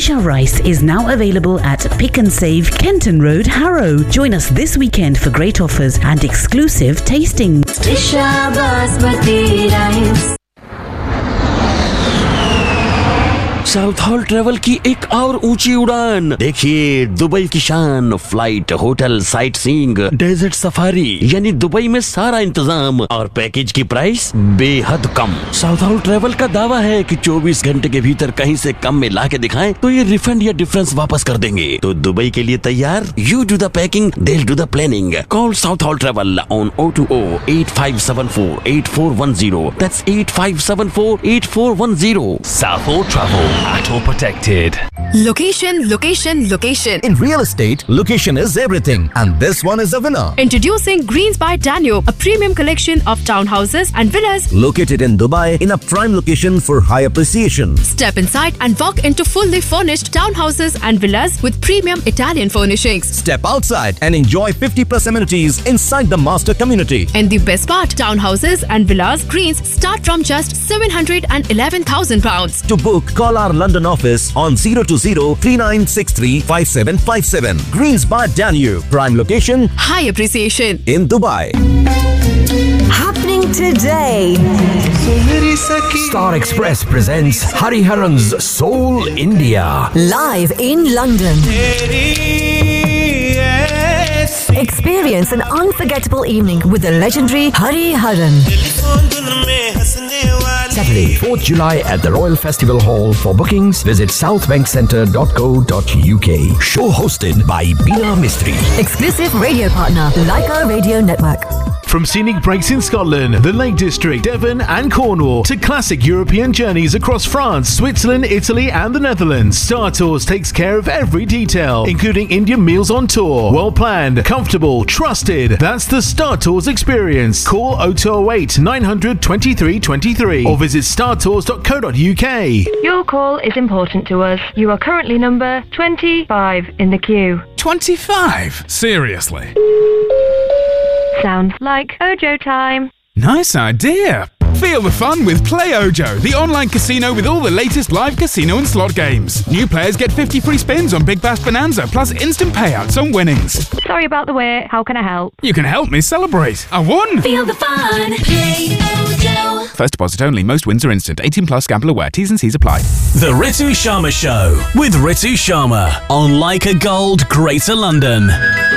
Disha Rice is now available at Pick and Save, Kenton Road, Harrow. Join us this weekend for great offers and exclusive tasting. Disha Basmati Rice. South hall travel की एक और ऊंची उड़ान। देखिए Dubai की शान, flight, hotel, sight seeing, desert safari, यानी Dubai में सारा इंतजाम और पैकेज की प्राइस बेहद कम। साउथ हॉल ट्रेवल का दावा है कि 24 घंटे के भीतर कहीं से कम में ला के दिखाएं तो ये रिफंड या डिफरेंस वापस कर देंगे। तो दुबई के लिए तैयार? You do the packing, they'll do the planning. Call South Hall Travel on 020-8574-8410. That's 8574-8410. South Hall Travel. At all protected. Location, location, location. In real estate, location is everything. And this one is a winner. Introducing Greens by Danube, a premium collection of townhouses and villas. Located in Dubai in a prime location for high appreciation. Step inside and walk into fully furnished townhouses and villas with premium Italian furnishings. Step outside and enjoy 50+ amenities inside the master community. And the best part, townhouses and villas Greens start from just £711,000. To book, call our London office on 020-3963-5757. Greens by Danube. Prime location. High appreciation. In Dubai. Happening today. Star Express presents Hariharan's Soul India. Live in London. Experience an unforgettable evening with the legendary Hariharan. Saturday, 4th July at the Royal Festival Hall. For bookings, visit southbankcentre.co.uk. Show hosted by Bina Mistry. Exclusive radio partner, Leica Radio Network. From scenic breaks in Scotland, the Lake District, Devon and Cornwall to classic European journeys across France, Switzerland, Italy and the Netherlands, Star Tours takes care of every detail, including Indian meals on tour. Well planned, comfortable, trusted. That's the Star Tours experience. Call 0208 900 2323 or visit startours.co.uk. Your call is important to us. You are currently number 25 in the queue. 25? Seriously? Sounds like Ojo time. Nice idea. Feel the fun with Play Ojo, the online casino with all the latest live casino and slot games. New players get 50 free spins on Big Bash Bonanza, plus instant payouts on winnings. Sorry about the wait. How can I help? You can help me celebrate. I won! Feel the fun. Play Ojo. First deposit only. Most wins are instant. 18 plus. Gamble aware. T's and C's apply. The Ritu Sharma Show with Ritu Sharma on Leica Gold, Greater London.